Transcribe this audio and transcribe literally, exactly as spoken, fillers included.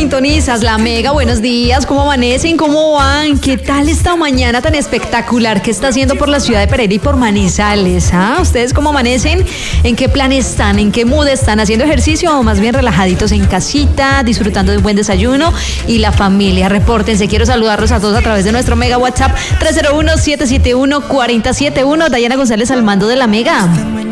sintonizas La Mega, buenos días, ¿cómo amanecen? ¿Cómo van? ¿Qué tal esta mañana tan espectacular que está haciendo por la ciudad de Pereira y por Manizales? ¿Ah? ¿Ustedes cómo amanecen? ¿En qué plan están? ¿En qué mood están? ¿Haciendo ejercicio o más bien relajaditos en casita, disfrutando de un buen desayuno? Y la familia, repórtense, quiero saludarlos a todos a través de nuestro Mega WhatsApp tres cero uno, siete siete uno, cuatro cero siete uno. Dayana González al mando de La Mega.